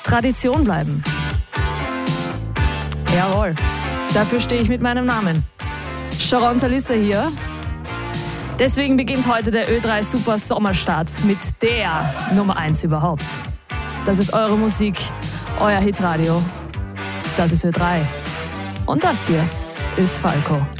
Tradition bleiben. Jawohl, dafür stehe ich mit meinem Namen. Sharon Talissa hier. Deswegen beginnt heute der Ö3 Super Sommerstart mit der Nummer 1 überhaupt. Das ist eure Musik, euer Hitradio. Das ist Ö3. Und das hier ist Falco.